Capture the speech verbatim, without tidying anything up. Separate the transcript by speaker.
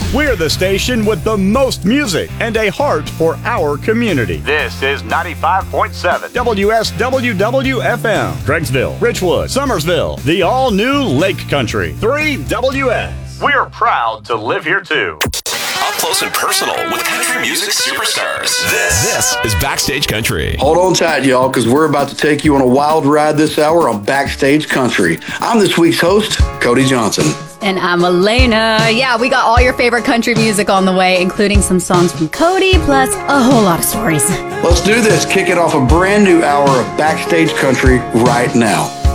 Speaker 1: We're the station with the most music and a heart for our community. This is ninety-five point seven W S W W F M, Craigsville, Richwood, Summersville, the all-new Lake Country, three W S. We're proud to live here too.
Speaker 2: Up close and personal with country music superstars. This, this is Backstage Country.
Speaker 3: Hold on tight, y'all, because we're about to take you on a wild ride this hour on Backstage Country. I'm this week's host, Cody Johnson.
Speaker 4: And I'm Elena. Yeah, we got all your favorite country music on the way, including some songs from Cody, plus a whole lot of stories.
Speaker 3: Let's do this. Kick it off a brand new hour of Backstage Country right now.